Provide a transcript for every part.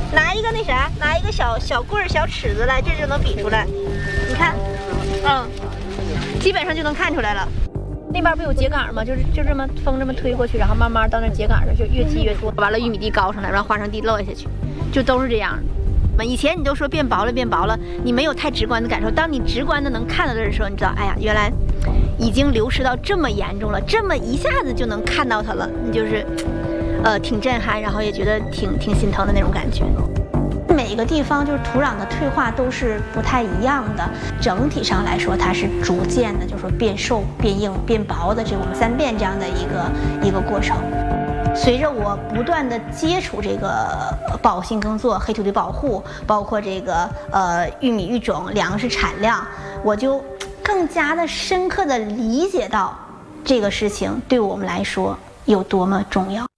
拿一个那啥，拿一个小棍儿、小尺子来，这就能比出来。你看，基本上就能看出来了。那边不有秸秆吗？就这么风这么推过去，然后慢慢到那秸秆上就越积越多，完了玉米地高上来，然后花生地落下去，就都是这样的。以前你都说变薄了，变薄了，你没有太直观的感受。当你直观的能看到的时候，你知道，哎呀，原来已经流失到这么严重了，这么一下子就能看到它了，你就是，挺震撼，然后也觉得挺心疼的那种感觉。每个地方就是土壤的退化都是不太一样的，整体上来说它是逐渐的，就是说变瘦、变硬、变薄的这种3变这样的一个过程。随着我不断的接触这个保护性耕作、黑土地保护，包括这个玉米育种、粮食产量，我就更加的深刻的理解到这个事情对我们来说有多么重要。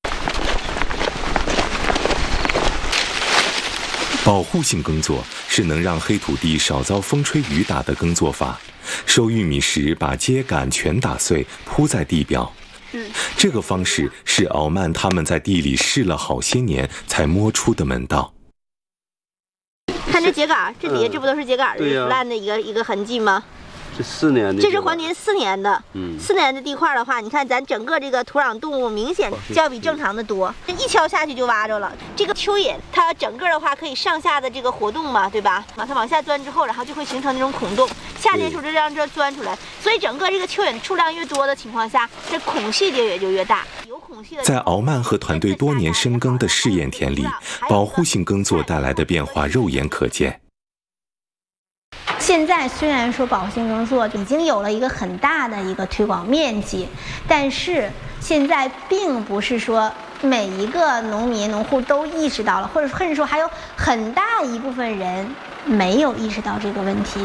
保护性耕作是能让黑土地少遭风吹雨打的耕作法。收玉米时，把秸秆全打碎，铺在地表。这个方式是敖曼他们在地里试了好些年才摸出的门道。 看这秸秆，这底下这不都是秸秆腐烂的一个痕迹吗？ 这4年的， 这是还林4年的，4年的地块的话，你看咱整个这个土壤动物明显就要比正常的多，这一敲下去就挖着了。这个蚯蚓它整个的话可以上下的这个活动嘛，对吧？它往下钻之后，然后就会形成那种孔洞，夏天时候就让这钻出来，所以整个这个蚯蚓数量越多的情况下，这孔隙也就越大。有孔隙的。 在敖曼和团队多年深耕的试验田里，保护性耕作带来的变化肉眼可见。 现在虽然说保护性耕作已经有了一个很大的一个推广面积，但是现在并不是说每一个农民农户都意识到了，或者甚至说还有很大一部分人没有意识到这个问题。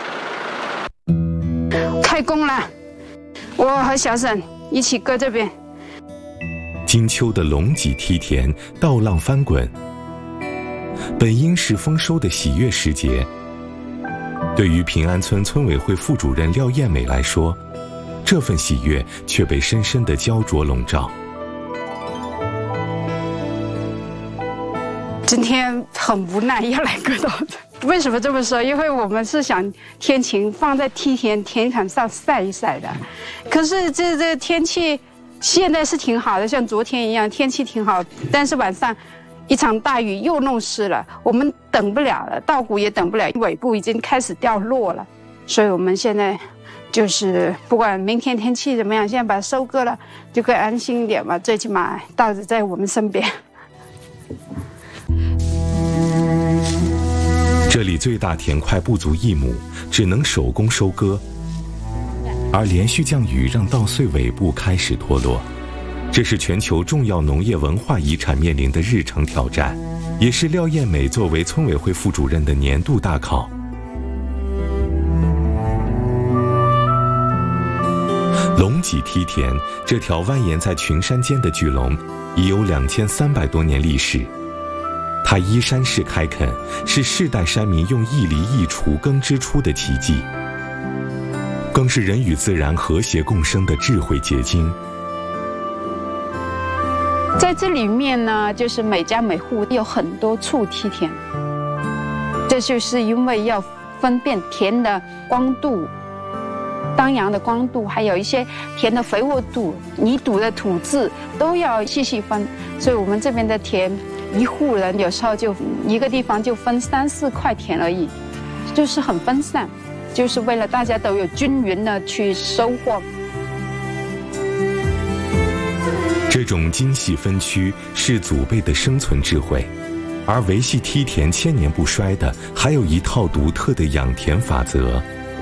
开工了，我和小沈一起搁这边。 金秋的龙脊梯田稻浪翻滚，本应是丰收的喜悦时节。对于平安村村委会副主任廖艳美来说，这份喜悦却被深深的焦灼笼罩。 今天很无奈要来割稻子，为什么这么说？因为我们是想天晴放在梯田田场上晒一晒的，可是这天气现在是挺好的，像昨天一样天气挺好，但是晚上一场大雨又弄湿了，我们等不了了，稻谷也等不了，尾部已经开始掉落了，所以我们现在就是不管明天天气怎么样，现在把它收割了，就可以安心一点嘛，最起码稻子在我们身边。 这里最大田块不足1亩，只能手工收割，而连续降雨让稻穗尾部开始脱落。这是全球重要农业文化遗产面临的日程挑战，也是廖艳美作为村委会副主任的年度大考。龙脊梯田这条蜿蜒在群山间的巨龙，已有2300多年历史。它依山势开垦，是世代山民用一犁一锄耕织出的奇迹，更是人与自然和谐共生的智慧结晶。 在这里面呢，就是每家每户有很多处梯田，这就是因为要分辨田的光度、当阳的光度，还有一些田的肥沃度、泥土的土质都要细细分。所以我们这边的田，一户人有时候就一个地方就分3、4块田而已，就是很分散，就是为了大家都有均匀的去收获。 这种精细分区是祖辈的生存智慧，而维系梯田千年不衰的，还有一套独特的养田法则。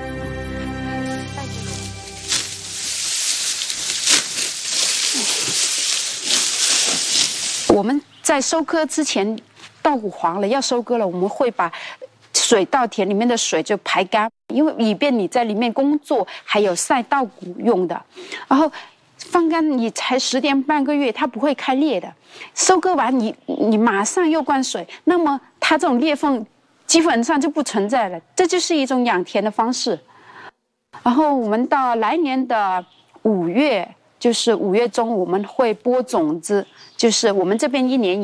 我们在收割之前，稻谷黄了要收割了，我们会把水稻田里面的水就排干，因为以便你在里面工作，还有晒稻谷用的。然后放干你才10年半个月，它不会开裂的。收割完你马上又灌水，那么它这种裂缝基本上就不存在了。这就是一种养田的方式。然后我们到来年的5月，就是5月中我们会播种子，就是我们这边1年